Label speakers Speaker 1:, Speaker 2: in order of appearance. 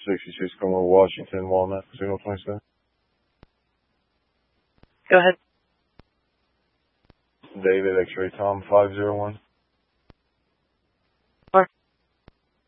Speaker 1: 66 Cornwall, Washington, Walnut, signal 27.
Speaker 2: Go ahead.
Speaker 1: David, X-ray Tom, 501.